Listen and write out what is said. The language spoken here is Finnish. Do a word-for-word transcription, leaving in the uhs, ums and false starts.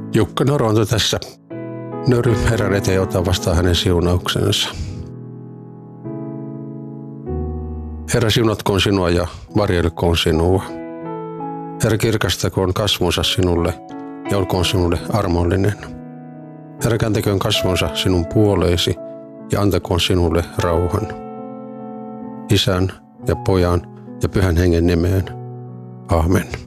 Jukka Noronta tässä. Nöry Herran eteen, ota vastaan hänen siunauksensa. Herra, siunatkoon sinua ja varjelkoon sinua. Herra, kirkastakoon kasvonsa sinulle ja olkoon sinulle armollinen. Herra, kääntäköön kasvonsa sinun puoleesi ja antakoon sinulle rauhan. Isän ja Pojan ja Pyhän Hengen nimeen. Amen.